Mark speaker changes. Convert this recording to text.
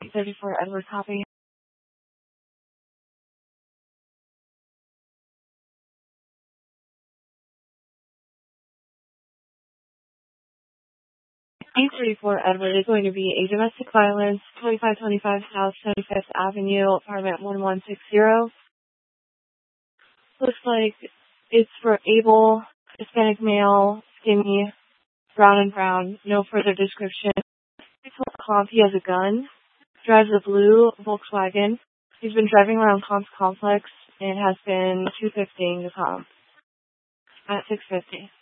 Speaker 1: 834 Edward copy. 834 Edward is going to be a domestic violence, 2525 South 75th Avenue, apartment 1160. Looks like it's for able, Hispanic male, skinny, brown and brown, no further description. He has a gun, drives a blue Volkswagen. He's been driving around Comps Complex and has been 215 to Comp at 650.